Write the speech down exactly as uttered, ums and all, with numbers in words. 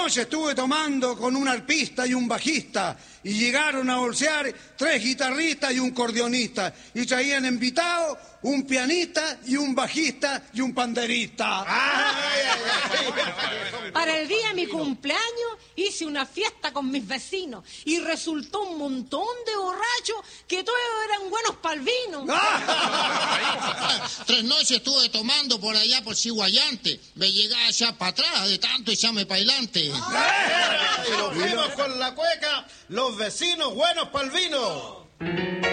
noches estuve tomando con un arpista y un bajista y llegaron a bolsear tres guitarristas y un cordionista y traían invitados un pianista y un bajista y un panderista. Para el día de mi cumpleaños hice una fiesta con mis vecinos y resultó un montón de borrachos que todos eran buenos pa'l vino. Tres noches estuve tomando por allá por Ciguayante. Me llegaba ya para atrás de tanto echarme para adelante. Y nos fuimos con la cueca, los vecinos buenos pa'l vino.